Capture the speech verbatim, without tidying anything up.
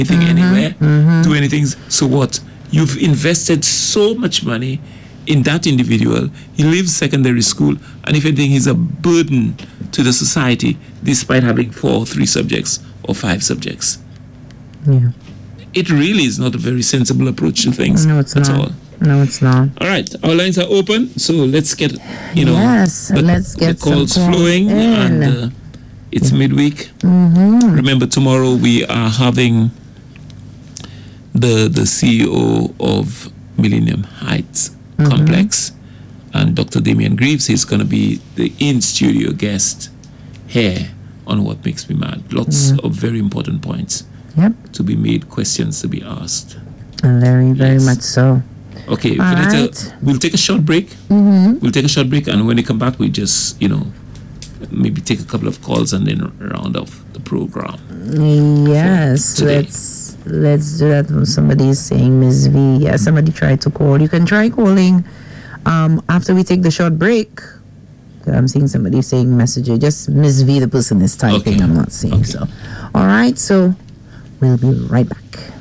anything Mm-hmm. anywhere, Mm-hmm. do anything. So what? You've invested so much money in that individual. He leaves secondary school, and if anything, he's a burden to the society, despite having four or three subjects or five subjects. Yeah. It really is not a very sensible approach to things No, it's at not. all. No, it's not. All right, our lines are open, so let's get, you know, Yes, the, let's get the calls some calls flowing, in. and uh, it's midweek. Mm-hmm. Remember, tomorrow we are having the the C E O of Millennium Heights Mm-hmm. Complex, and Doctor Damian Greaves. He's going to be the in-studio guest here on What Makes Me Mad. Lots Yeah. of very important points Yep. to be made, questions to be asked. Very, very Yes. much so. Okay, All Vanessa, right. we'll take a short break. Mm-hmm. We'll take a short break, and when we come back, we just, you know, maybe take a couple of calls and then round off the program. Yes, today. let's let's do that. Somebody is saying Miss V. Yeah, somebody tried to call. You can try calling um, after we take the short break. I'm seeing somebody saying messages. Just Miss V, the person is typing. Okay. I'm not seeing Okay. so. All right, so we'll be right back.